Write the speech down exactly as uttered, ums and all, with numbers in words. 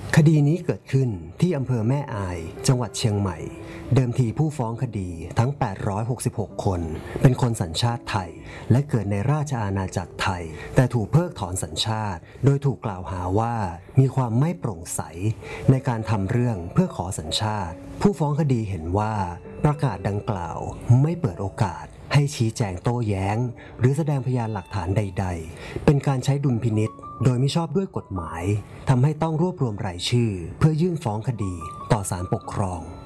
คดีนี้เกิดขึ้นที่อำเภอแม่อายจังหวัดเชียงใหม่เดิมทีผู้ฟ้องคดีทั้งแปดร้อยหกสิบหกคนเป็นคนสัญชาติไทยและเกิดในราชอาณาจักรไทยแต่ถูกเพิกถอนสัญชาติโดยถูกกล่าวหาว่ามีความไม่โปร่งใสในการทำเรื่องเพื่อขอสัญชาติผู้ฟ้องคดีเห็นว่าประกาศดังกล่าวไม่เปิดโอกาสให้ชี้แจงโต้แย้งหรือแสดงพยานหลักฐานใดๆเป็นการใช้ดุลพินิจโดยไม่ชอบด้วยกฎหมายทำให้ต้องรวบรวมรายชื่อเพื่อยื่นฟ้องคดีต่อศาลปกครอง